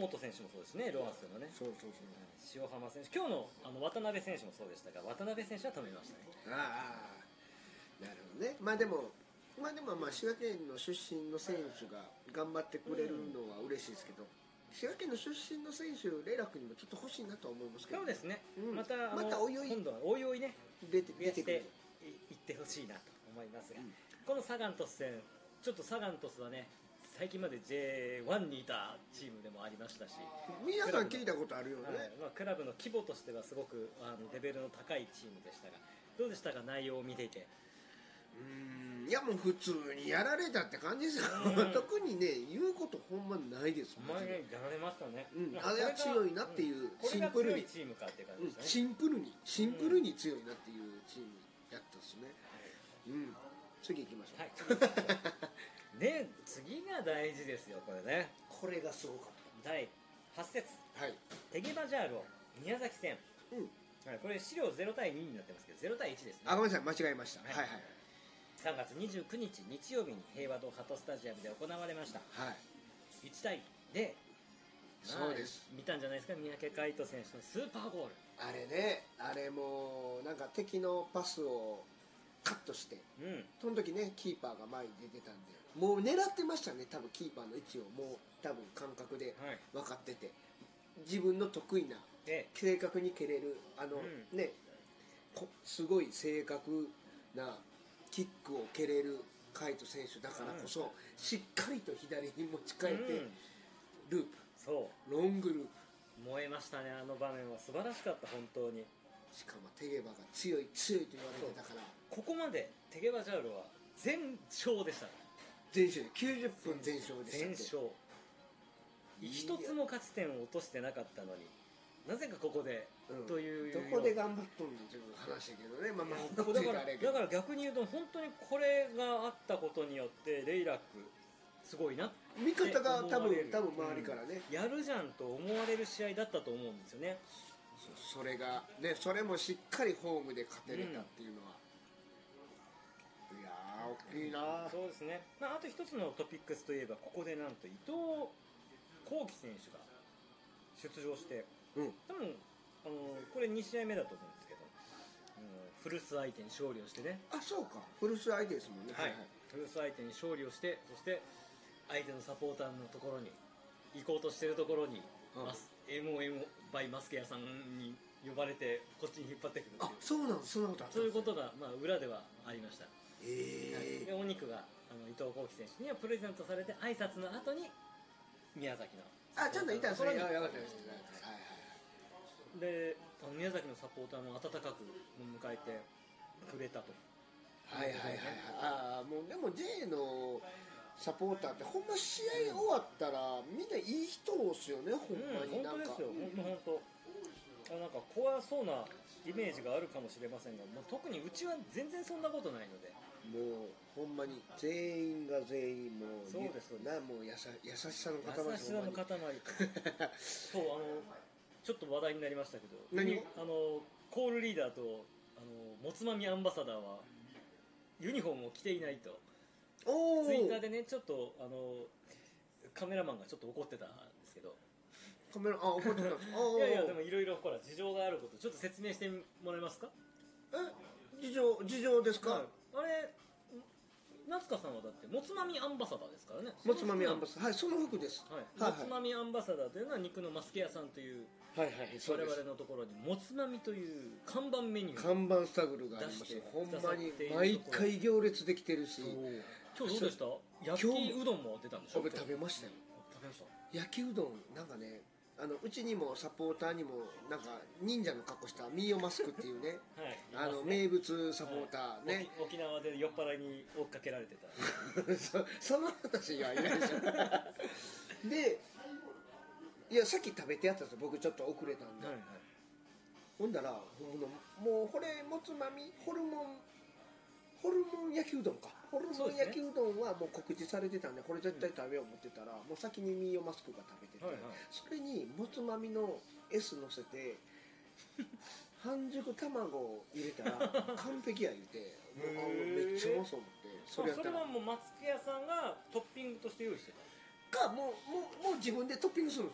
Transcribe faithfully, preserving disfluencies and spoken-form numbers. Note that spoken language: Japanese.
本選手もそうですね、ロハスのね。 そうそうそう、 塩浜選手、今日のあの渡辺選手もそうでしたが、渡辺選手は止めましたね。 ああ、なるほどね。まあでもまあでもまあ滋賀県の出身の選手が頑張ってくれるのは嬉しいですけど、滋賀県の出身の選手レイラックにもちょっと欲しいなとは思いますけど、 そうですね、 うん、 またあのまたおいおい今度はおいおいね出て出てくるいってほしいなと思いますが、 うん、 このサガン鳥栖戦、ちょっとサガン鳥栖はね最近まで ジェイワン にいたチームでもありましたし、 皆さん聞いたことあるよね、 はい、まあ、クラブの規模としてはすごくあのレベルの高いチームでしたが、どうでしたか、内容を見ていて。 うーん、いやもう普通にやられたって感じですよ、 うん、 特にね言うことほんまないですほんまにやられましたね、 うん、あれは強いなっていう、 うん、シンプルにチームかっていう感じでしたね、 うん、シンプルにシンプルに強いなっていうチームやったですね、うん、うん、次行きましょう、はい、次行きましょうで次が大事ですよ、これね、 これがすごかっただいはち節、はい、テゲバジャールを宮崎戦、うん、はい、これ資料ゼロ対にになってますけどゼロ対いちですね。 あ、ごめんなさい、間違えました、はい、はいはい、 さんがつにじゅうくにち日曜日に平和堂ハトスタジアムで行われました、はい、いち対ゼロ、 そうです、 見たんじゃないですか、三宅海斗選手のスーパーゴール。 あれね、あれもなんか敵のパスをカットして、うん、その時ねキーパーが前に出てたんで、もう狙ってましたね、多分キーパーの位置をもう多分感覚で分かってて、はい、自分の得意な、ええ、正確に蹴れるあの、うん、ね、すごい正確なキックを蹴れる海斗選手だからこそ、うん、しっかりと左に持ち替えて、うん、ループ、そうロングループ、 燃えましたね、あの場面は素晴らしかった、本当に。 しかもテゲバが強い強いと言われてたから、 ここまでテゲバジャールは全勝でした、 全勝、きゅうじゅっぷん全勝でした、 全勝、一つも勝ち点を落としてなかったのに、なぜかここで、うん、というどこで頑張っとんのっていう話だけどね、まあまあだからだから逆に言うと本当にこれがあったことによってレイラックすごいなって味方が多分多分周りからね、 うん、やるじゃんと思われる試合だったと思うんですよね。 そ, それがね、それもしっかりホームで勝てれたっていうのは、うん、いやー大きいな。 そうですね、まあ、あと一つのトピックスといえばここでなんと伊藤幸輝選手が出場して、うん、多分あのこれに試合目だと思うんですけど、あの古巣相手に勝利をしてね。 あ、そうか、古巣相手ですもんね、 はい、はい、古巣相手に勝利をして、そして相手のサポーターのところに行こうとしてるところに、うん、エムオーエム バイマスケ屋さんに呼ばれてこっちに引っ張ってくるっていう。 あ、そうなん、そんなことあったんですね。 そういうことが、まあ、裏ではありました。 へー、はい、 でお肉があの伊藤幸輝選手にはプレゼントされて、挨拶の後に宮崎のあ、ちゃんといたんですね。 よかったですね。はいはい。 で、あの宮崎のサポーターも温かく迎えてくれたと。 はいはいはいはい。ああ、もうでも J のサポーターってほんま試合終わったらみんないい人ですよね、ほんまに。 なんか、うん、本当ですよ、本当本当。なんか怖そうなイメージがあるかもしれませんが、もう特にうちは全然そんなことないので、 もうほんまに全員が全員もうそうですな、もうやさ優しさの塊、 優しさの塊そう、あのちょっと話題になりましたけど、 何あのコールリーダーとあのもつまみアンバサダーはユニフォームを着ていないとおツイッターでね、ちょっとあのカメラマンがちょっと怒ってたんですけど、 カメラ、あ、怒ってたんですいやいや、でもいろいろほら事情があることちょっと説明してもらえますか。 え、事情、事情ですか、はい、 あれ夏香さんはだってもつまみアンバサダーですからね。 もつまみアンバサダー、はい、その服です、 はいはいはい、もつまみアンバサダーというのは肉のマスケ屋さんという、はいはい、我々のところにもつまみという看板メニュー看板スタグルがありまして、ほんまに毎回行列できてるし。 今日どうでした？焼きうどんも出たんでしょ。 食べましたよ。 食べました。 焼きうどんなんかね、あのうちにもサポーターにもなんか忍者の格好したミーオマスクっていうね、はい、あの名物サポーターね、 はい、沖縄で酔っ払いに追っかけられてたそ, その話はいないでしょで、いやさっき食べてやったんですよ、僕ちょっと遅れたんで、はいはい、ほんだらもうこれもつまみホルモンホルモン焼きうどんか、ホルモン焼きうどんはもう告知されてたんで、これ絶対食べよう思ってたら、もう先にミーオマスクが食べてて、はいはい、それにもつまみの S 乗せて半熟卵を入れたら完璧や言うて、もうめっちゃうまそう思って、 それやったら、それはもう松木屋さんがトッピングとして用意してたか、もうもうもう自分でトッピングするん